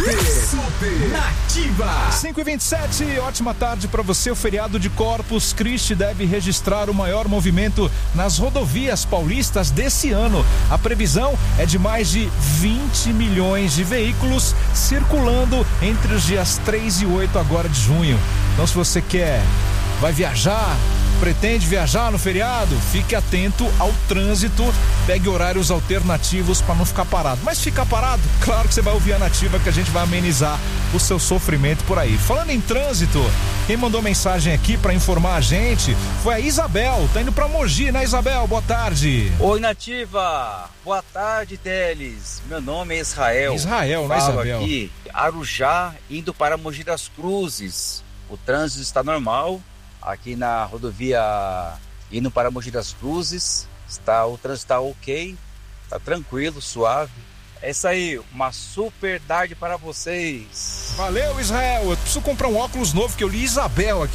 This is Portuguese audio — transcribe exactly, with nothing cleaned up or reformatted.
Super, Super Nativa. cinco e vinte e sete, ótima tarde para você. O feriado de Corpus Christi deve registrar o maior movimento nas rodovias paulistas desse ano. A previsão é de mais de vinte milhões de veículos circulando entre os dias três e oito agora de junho. Então, se você quer, vai viajar, pretende viajar no feriado, fique atento ao trânsito, pegue horários alternativos para não ficar parado. Mas ficar parado, claro que você vai ouvir a Nativa, que a gente vai amenizar o seu sofrimento por aí. Falando em trânsito, quem mandou mensagem aqui para informar a gente foi a Isabel, tá indo para Mogi, né, Isabel? Boa tarde. Oi, Nativa, boa tarde, Teles. Meu nome é Israel. Israel, né, Falo Isabel? aqui, Arujá, indo para Mogi das Cruzes. O trânsito está normal aqui na rodovia indo para Mogi das Cruzes. Está, o trânsito está ok, está tranquilo, suave. É isso aí, uma super tarde para vocês. Valeu, Israel. Eu preciso comprar um óculos novo, que eu li Isabel aqui.